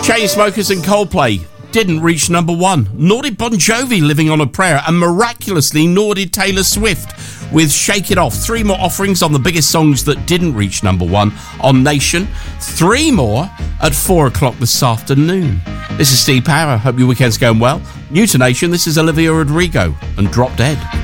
Chainsmokers and Coldplay didn't reach number one. Nor did Bon Jovi, Living on a Prayer, and miraculously nor did Taylor Swift with Shake It Off. 3 more offerings on the biggest songs that didn't reach number one on Nation. 3 more at 4 o'clock this afternoon. This is Steve Power. Hope your weekend's going well. New to Nation, this is Olivia Rodrigo and Drop Dead.